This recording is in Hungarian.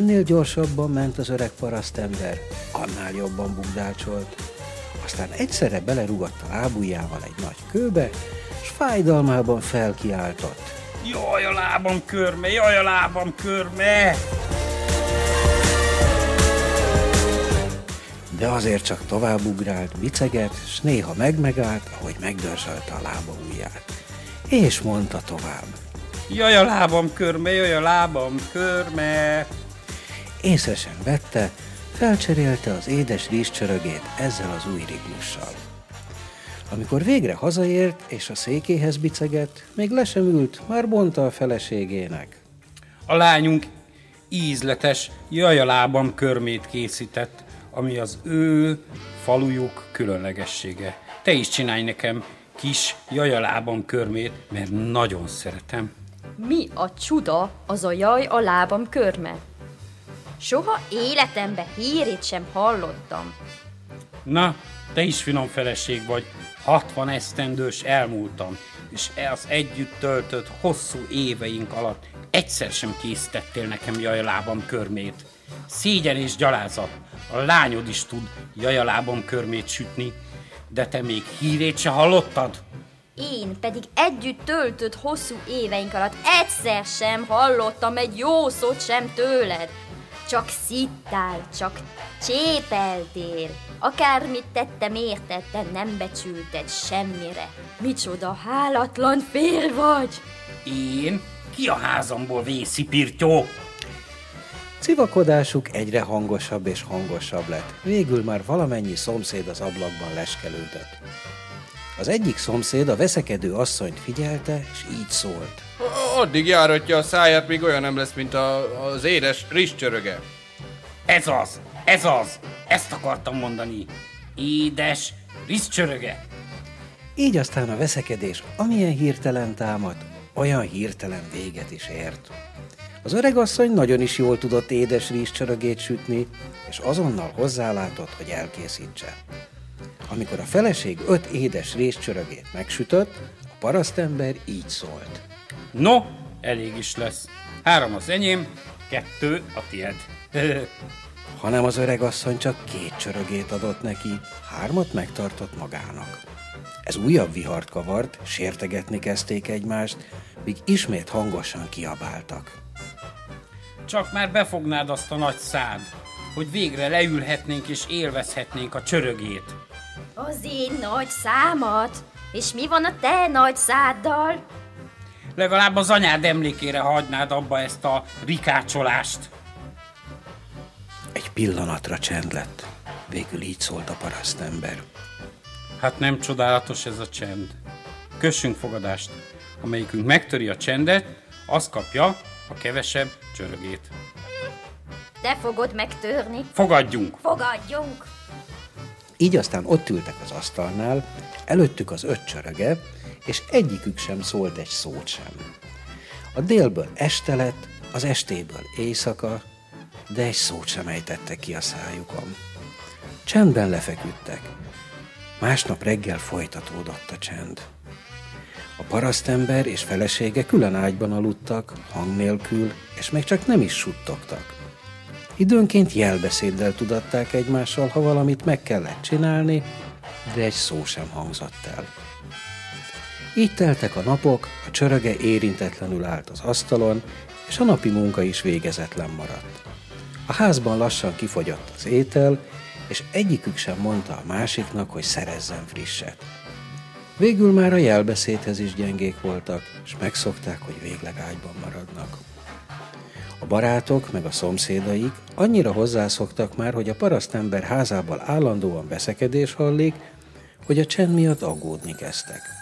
Mennél gyorsabban ment az öreg parasztember, annál jobban bugdácsolt. Aztán egyszerre belerugott a lábujjával egy nagy kőbe, s fájdalmában felkiáltott. Jaj, a lábam körme, jaj, a lábam körme! De azért csak tovább ugrált, bicegett, s néha megállt, ahogy megdörzsölte a lába ujját. És mondta tovább. Jaj, a lábam körme, jaj, a lábam körme! Észre sem vette, felcserélte az édes rizscsörögét ezzel az új ritmussal. Amikor végre hazaért és a székéhez bicegett, még le sem ült, már mondta a feleségének. A lányunk ízletes jaj, a lábam körmét készített, ami az ő falujuk különlegessége. Te is csinálj nekem kis jaj, a lábam körmét, mert nagyon szeretem. Mi a csuda az a jaj, a lábam körme? Soha életemben hírét sem hallottam. Na, te is finom feleség vagy, 60 esztendős elmúltam, és az együtt töltött hosszú éveink alatt egyszer sem készítettél nekem jaj, a lábam körmét. Szégyen és gyalázat, a lányod is tud jaj, a lábam körmét sütni, de te még hírét se hallottad? Én pedig együtt töltött hosszú éveink alatt egyszer sem hallottam egy jó szót sem tőled. Csak szittál, csak csépeltél. Akármit tettem érted, te nem becsülted semmire. Micsoda hálatlan férj vagy! Én? Ki a házamból vészi, pirtyó? Civakodásuk egyre hangosabb és hangosabb lett. Végül már valamennyi szomszéd az ablakban leskelődött. Az egyik szomszéd a veszekedő asszonyt figyelte, és így szólt. Addig járatja a száját, míg olyan nem lesz, mint az édes rizscsöröge. Ez az, ezt akartam mondani. Édes rizscsöröge. Így aztán a veszekedés amilyen hirtelen támadt, olyan hirtelen véget is ért. Az öregasszony nagyon is jól tudott édes rizscsörögét sütni, és azonnal hozzálátott, hogy elkészítse. Amikor a feleség 5 édes rizscsörögét megsütött, a parasztember így szólt. No, elég is lesz. 3 az enyém, 2 a tied. Hanem az öregasszony csak 2 csörögét adott neki, 3 megtartott magának. Ez újabb vihart kavart, sértegetni kezdték egymást, míg ismét hangosan kiabáltak. Csak már befognád azt a nagy szád, hogy végre leülhetnénk és élvezhetnénk a csörögét. Az én nagy számat? És mi van a te nagy száddal? Legalább az anyád emlékére hagynád abba ezt a rikácsolást. Egy pillanatra csend lett. Végül így szólt a parasztember. Hát nem csodálatos ez a csend. Kössünk fogadást. Amelyikünk megtöri a csendet, az kapja a kevesebb csörögét. Te fogod megtörni. Fogadjunk! Fogadjunk! Így aztán ott ültek az asztalnál, előttük az 5 csöröge, és egyikük sem szólt egy szót sem. A délből este lett, az estéből éjszaka, de egy szót sem ejtettek ki a szájukon. Csendben lefeküdtek. Másnap reggel folytatódott a csend. A parasztember és felesége külön ágyban aludtak, hang nélkül, és még csak nem is suttogtak. Időnként jelbeszéddel tudatták egymással, ha valamit meg kellett csinálni, de egy szó sem hangzott el. Így teltek a napok, a csöröge érintetlenül állt az asztalon, és a napi munka is végezetlen maradt. A házban lassan kifogyott az étel, és egyikük sem mondta a másiknak, hogy szerezzen frisset. Végül már a jelbeszédhez is gyengék voltak, és megszokták, hogy végleg ágyban maradnak. A barátok meg a szomszédaik annyira hozzászoktak már, hogy a parasztember házából állandóan veszekedés hallik, hogy a csend miatt aggódni kezdtek.